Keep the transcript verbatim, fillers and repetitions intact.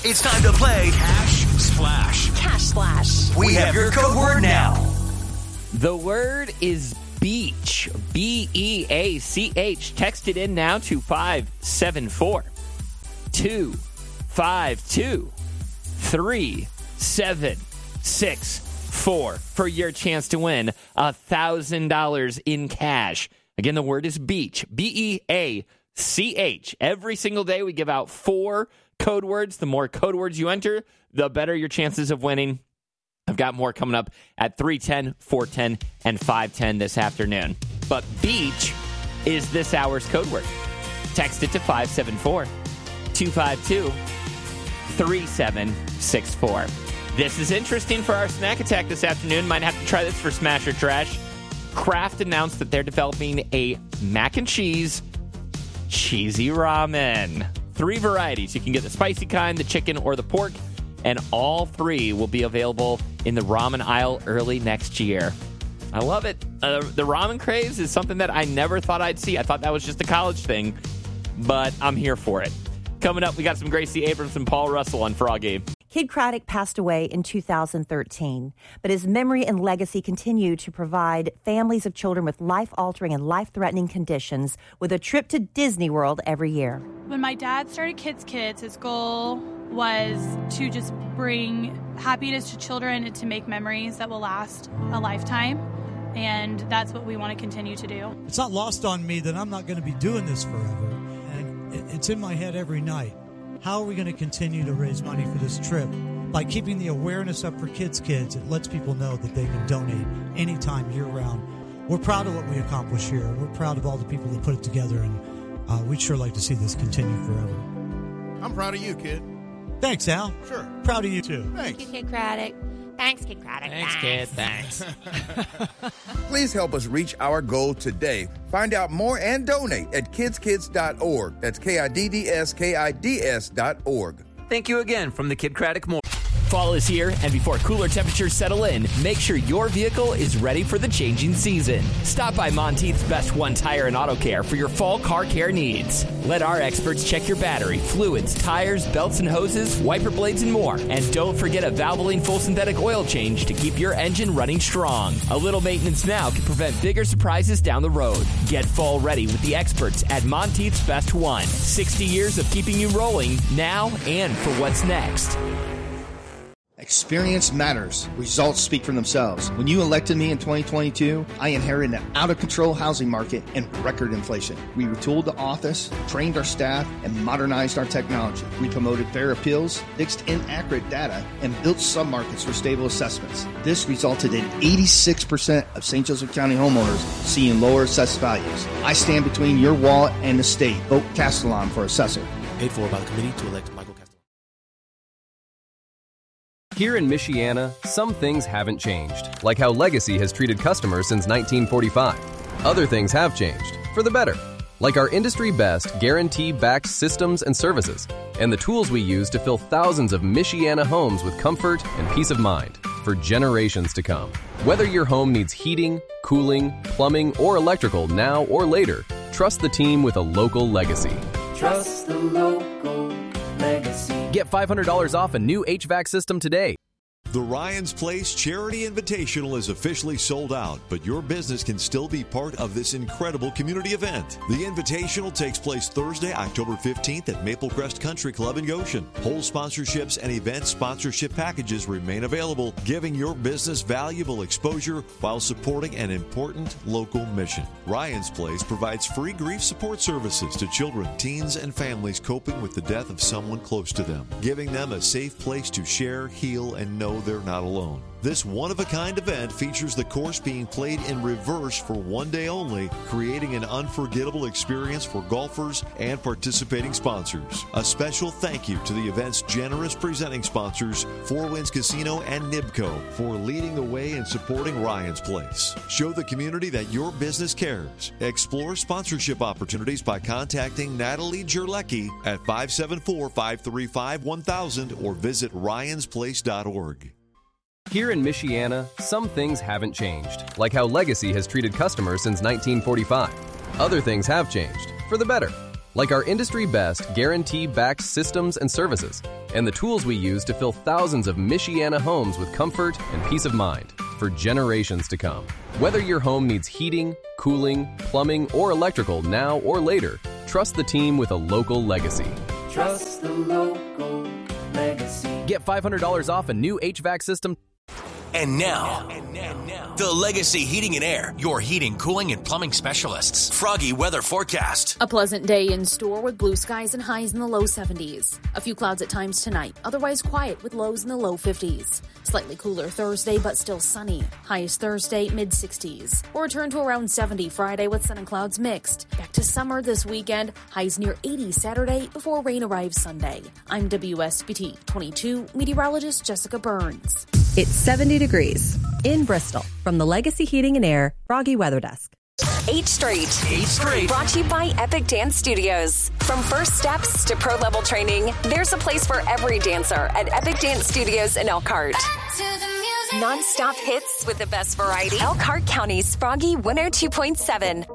It's time to play Cash Splash. Cash Splash. We have your code word now. The word is beach. B E A C H. Text it in now to five seven four two five two three seven six four for your chance to win one thousand dollars in cash. Again, the word is beach. B E A C H. Every single day we give out four code words. The more code words you enter, the better your chances of winning. I've got more coming up at three ten, four ten, and five ten this afternoon. But beach is this hour's code word. Text it to five seven four two five two three seven six four. This is interesting for our snack attack this afternoon. Might have to try this for Smash or Trash. Kraft announced that they're developing a mac and cheese cheesy ramen. Three varieties. You can get the spicy kind, the chicken, or the pork. And all three will be available in the ramen aisle early next year. I love it. Uh, the ramen craze is something that I never thought I'd see. I thought that was just a college thing, but I'm here for it. Coming up, we got some Gracie Abrams and Paul Russell on Froggy. Kid Craddock passed away in two thousand thirteen, but his memory and legacy continue to provide families of children with life-altering and life-threatening conditions with a trip to Disney World every year. When my dad started Kids Kids, his goal was to just bring happiness to children and to make memories that will last a lifetime. And that's what we want to continue to do. It's not lost on me that I'm not going to be doing this forever. And it's in my head every night. How are we going to continue to raise money for this trip? By keeping the awareness up for Kids Kids, it lets people know that they can donate anytime, year-round. We're proud of what we accomplish here. We're proud of all the people that put it together, and uh, we'd sure like to see this continue forever. I'm proud of you, kid. Thanks, Al. Sure. Proud of you, too. Thanks. Thank you, Kid Craddock. Thanks, Kid Craddock. Thanks, kid. Thanks. Please help us reach our goal today. Find out more and donate at kids kids dot org. That's K I D D S K I D S dot org. Thank you again from the Kid Craddock Morning. Fall is here, and before cooler temperatures settle in, make sure your vehicle is ready for the changing season. Stop by Monteith's Best One Tire and Auto Care for your fall car care needs. Let our experts check your battery, fluids, tires, belts and hoses, wiper blades, and more. And don't forget a Valvoline full synthetic oil change to keep your engine running strong. A little maintenance now can prevent bigger surprises down the road. Get fall ready with the experts at Monteith's Best One. sixty years of keeping you rolling now and for what's next. Experience matters. Results speak for themselves. When you elected me in twenty twenty-two, I inherited an out-of-control housing market and record inflation. We retooled the office, trained our staff, and modernized our technology. We promoted fair appeals, fixed inaccurate data, and built submarkets for stable assessments. This resulted in eighty-six percent of Saint Joseph County homeowners seeing lower assessed values. I stand between your wallet and the state. Vote Castellon for assessor. Paid for by the committee to elect Michael Castellon. Here in Michiana, some things haven't changed, like how Legacy has treated customers since nineteen forty-five. Other things have changed, for the better, like our industry-best guarantee-backed systems and services, and the tools we use to fill thousands of Michiana homes with comfort and peace of mind for generations to come. Whether your home needs heating, cooling, plumbing, or electrical now or later, trust the team with a local Legacy. Trust the local Legacy. Get five hundred dollars off a new H V A C system today. The Ryan's Place Charity Invitational is officially sold out, but your business can still be part of this incredible community event. The Invitational takes place Thursday, October fifteenth at Maple Crest Country Club in Goshen. Whole sponsorships and event sponsorship packages remain available, giving your business valuable exposure while supporting an important local mission. Ryan's Place provides free grief support services to children, teens, and families coping with the death of someone close to them, giving them a safe place to share, heal, and know they're not alone. This one-of-a-kind event features the course being played in reverse for one day only, creating an unforgettable experience for golfers and participating sponsors. A special thank you to the event's generous presenting sponsors, Four Winds Casino and Nibco, for leading the way in supporting Ryan's Place. Show the community that your business cares. Explore sponsorship opportunities by contacting Natalie Jerlecki at five seven four, five three five, one thousand or visit ryans place dot org. Here in Michiana, some things haven't changed, like how Legacy has treated customers since nineteen forty-five. Other things have changed, for the better, like our industry-best guarantee-backed systems and services, and the tools we use to fill thousands of Michiana homes with comfort and peace of mind for generations to come. Whether your home needs heating, cooling, plumbing, or electrical now or later, trust the team with a local Legacy. Trust the local Legacy. Get five hundred dollars off a new H V A C system. And now, and now, and now, the Legacy Heating and Air, your heating, cooling, and plumbing specialists. Froggy weather forecast. A pleasant day in store with blue skies and highs in the low seventies. A few clouds at times tonight, otherwise quiet with lows in the low fifties. Slightly cooler Thursday, but still sunny. Highest Thursday, mid sixties. We'll return to around seventy Friday with sun and clouds mixed. Back to summer this weekend, highs near eighty Saturday before rain arrives Sunday. I'm W S B T twenty-two meteorologist Jessica Burns. It's seventy degrees in Bristol. From the Legacy Heating and Air Froggy Weather Desk. Eight Straight. Eight Straight. Brought to you by Epic Dance Studios. From first steps to pro level training, there's a place for every dancer at Epic Dance Studios in Elkhart. Non-stop hits with the best variety. Elkhart County's Froggy one oh two point seven.